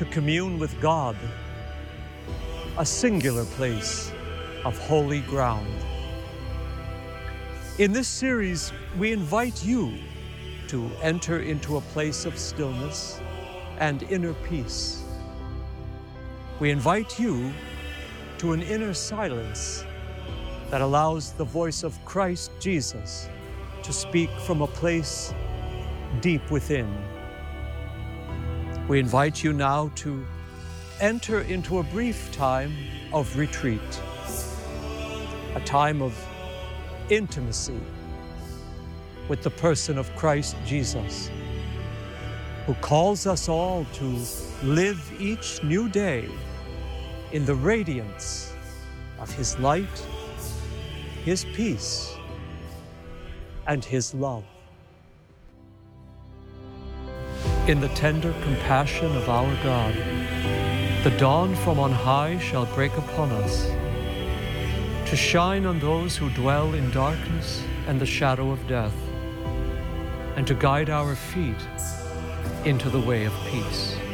to commune with God, a singular place of holy ground. In this series, we invite you to enter into a place of stillness and inner peace. We invite you to an inner silence that allows the voice of Christ Jesus to speak from a place deep within. We invite you now to enter into a brief time of retreat, a time of intimacy with the person of Christ Jesus, who calls us all to live each new day in the radiance of His light, His peace, and His love. In the tender compassion of our God, the dawn from on high shall break upon us, to shine on those who dwell in darkness and the shadow of death, and to guide our feet into the way of peace.